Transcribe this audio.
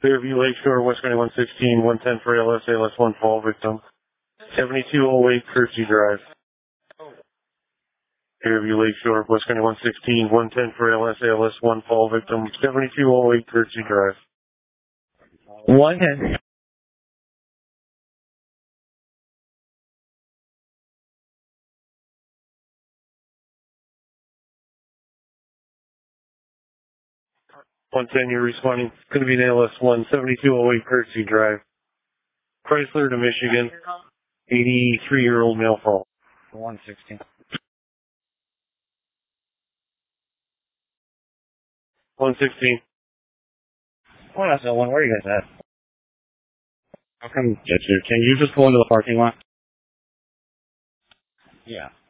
Fairview Lakeshore, West County 116, 110 for ALS, ALS 1 fall victim. 7208 Kersey Drive. Fairview Lakeshore, West County 116, 110 for ALS, ALS 1 fall victim. 7208 Kersey Drive. 110. You're responding. It's going to be an ALS 1, 7208 Kersey Drive. Chrysler to Michigan. 83-year-old male fall. 116. 116. What else? Where are you guys at? I'll come get you. Can you just pull into the parking lot? Yeah.